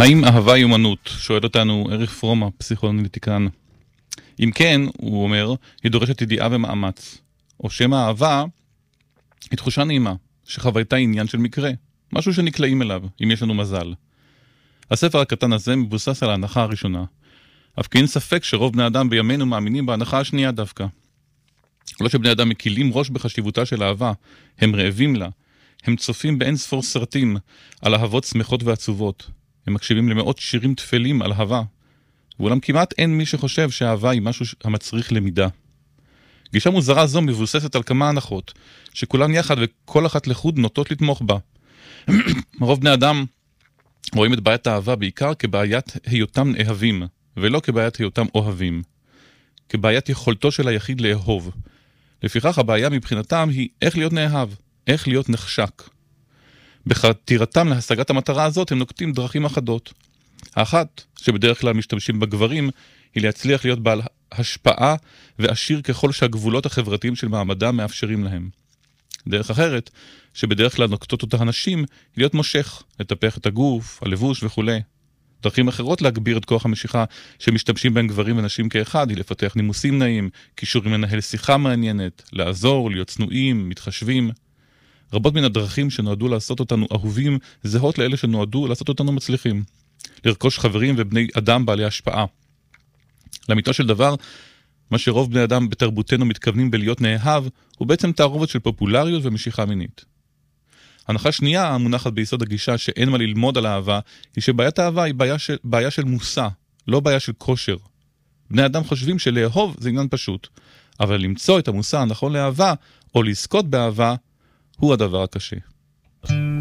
האם אהבה היא אומנות? שואל אותנו אריך פרום, הפסיכואנליטיקן. אם כן, הוא אומר, היא דורשת ידיעה ומאמץ. או שמא האהבה היא תחושה נעימה, שחווייתה עניין של מקרה, משהו שנקלעים אליו, אם יש לנו מזל. הספר הקטן הזה מבוסס על ההנחה הראשונה. אף כי אין ספק שרוב בני אדם בימינו מאמינים בהנחה השנייה דווקא. לא שבני אדם מקילים ראש בחשיבותה של אהבה, הם רעבים לה, הם צופים באין ספור סרטים על אהבות שמחות ועצובות. הם מקשיבים למאות שירים תפלים על אהבה, ואולם כמעט אין מי שחושב שהאהבה היא משהו המצריך למידה. גישה מוזרה זו מבוססת על כמה הנחות, שכולן יחד וכל אחת לחוד נוטות לתמוך בה. רוב בני אדם רואים את בעיית האהבה בעיקר כבעיית היותם אהבים, ולא כבעיית היותם אוהבים. כבעיית יכולתו של היחיד לאהוב. לפיכך הבעיה מבחינתם היא איך להיות נאהב, איך להיות נחשק. בחתירתם להשגת המטרה הזאת הם נוקטים דרכים אחדות. האחת, שבדרך כלל משתמשים בגברים, היא להצליח להיות בעל השפעה ועשיר ככל שהגבולות החברתיים של מעמדם מאפשרים להם. דרך אחרת, שבדרך כלל נוקטות אותה הנשים, היא להיות מושך, לטפח את הגוף, הלבוש וכו'. דרכים אחרות להגביר את כוח המשיכה שמשתמשים בין גברים ונשים כאחד, היא לפתח נימוסים נעים, קישורים לנהל שיחה מעניינת, לעזור, להיות צנועים, מתחשבים. רבות מן הדרכים שנועדו לעשות אותנו אהובים, זהות לאלה שנועדו לעשות אותנו מצליחים. לרכוש חברים ובני אדם בעלי השפעה. לאמיתו של דבר, מה שרוב בני אדם בתרבותנו מתכוונים בלהיות נאהב, הוא בעצם תערובת של פופולריות ומשיכה מינית. הנחה שנייה המונחת ביסוד הגישה שאין מה ללמוד על אהבה, היא שבעיית האהבה היא בעיה של מושא, לא בעיה של כושר. בני אדם חושבים שלאהוב זה עניין פשוט, אבל למצוא את המושא הנכון לאהבה, או לזכות באהבה, הוא הדבר הקשה.